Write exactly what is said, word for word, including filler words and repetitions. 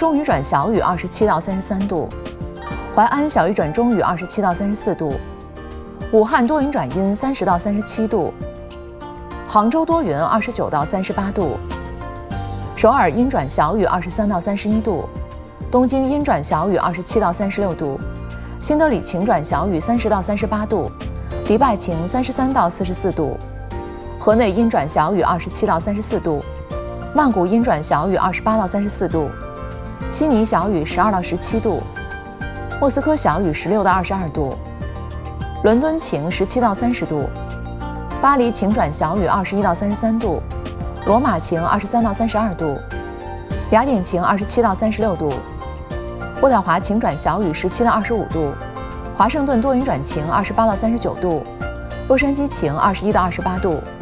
中雨转小雨二十七到三十三度，淮安小雨转中雨二十七到三十四度，武汉多云转阴三十到三十七度，杭州多云二十九到三十八度，首尔阴转小雨二十三到三十一度，东京阴转小雨二十七到三十六度，新德里晴转小雨三十到三十八度，迪拜晴三十三到四十四度，河内阴转小雨二十七到三十四度，曼谷阴转小雨二十八到三十四度，悉尼小雨十二到十七度，莫斯科小雨十六到二十二度，伦敦晴十七到三十度，巴黎晴转小雨二十一到三十三度，罗马晴二十三到三十二度，雅典晴二十七到三十六度，渥太华晴转小雨十七到二十五度，华盛顿多云转晴二十八到三十九度，洛杉矶晴二十一到二十八度。